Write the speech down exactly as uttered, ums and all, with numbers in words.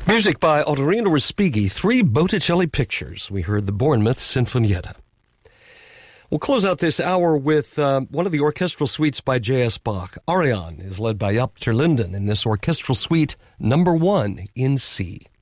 Music by Ottorino Respighi, three Botticelli pictures. We heard the Bournemouth Sinfonietta. We'll close out this hour with uh, one of the orchestral suites by J S. Bach. Arion is led by Jaap ter Linden in this orchestral suite, number one in C.